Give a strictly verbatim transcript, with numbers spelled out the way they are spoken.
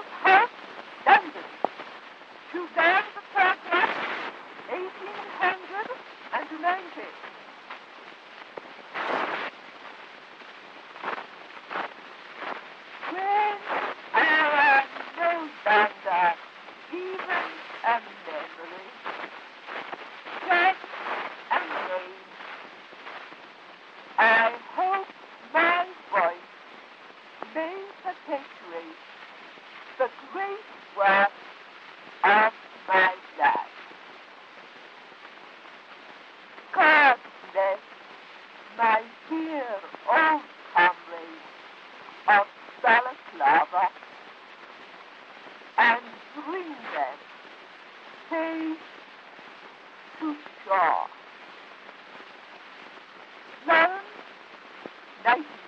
People's House, London. Suzanne the Progress, eighteen ninety. When there are no longer even a memory, just a name, I hope my voice may perpetuate the great work of my life. God bless my dear old comrades of Balaclava and bring them safe to shore. Lawrence Nightingale.